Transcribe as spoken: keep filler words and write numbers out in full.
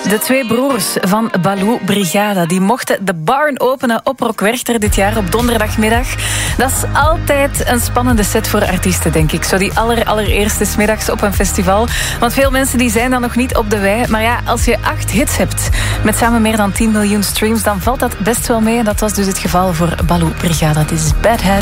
De twee broers van Baloo Brigada die mochten de barn openen op Rock Werchter dit jaar op donderdagmiddag. Dat is altijd een spannende set voor artiesten, denk ik. Zo die aller, allereerste 's middags op een festival. Want veel mensen die zijn dan nog niet op de wei. Maar ja, als je acht hits hebt met samen meer dan tien miljoen streams, dan valt dat best wel mee. En dat was dus het geval voor Baloo Brigada. Dit is Bad Hat.